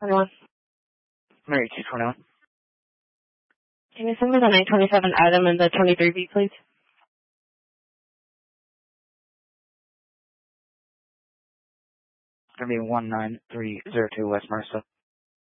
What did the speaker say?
21. Mary 221. Can you send me the 927 Adam and the 23B, please? It's going to be 19302 West Mercer.